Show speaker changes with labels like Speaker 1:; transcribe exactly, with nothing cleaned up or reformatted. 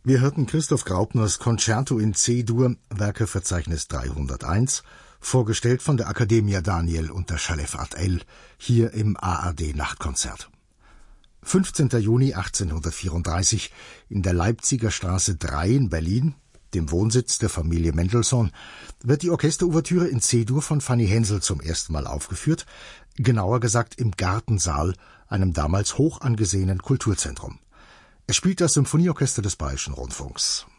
Speaker 1: Wir hörten Christoph Graupners Concerto in C-Dur, Werkeverzeichnis dreihunderteins, vorgestellt von der Accademia Daniel und der Chalef Art L, hier im A R D-Nachtkonzert. fünfzehnter Juni achtzehnhundertvierunddreißig in der Leipziger Straße drei in Berlin, dem Wohnsitz der Familie Mendelssohn, wird die Orchesterouvertüre in C-Dur von Fanny Hensel zum ersten Mal aufgeführt, genauer gesagt im Gartensaal, einem damals hoch angesehenen Kulturzentrum. Es spielt das Symphonieorchester des Bayerischen Rundfunks.